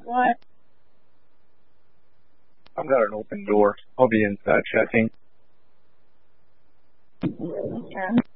What? I've got an open door. I'll be inside checking. Okay.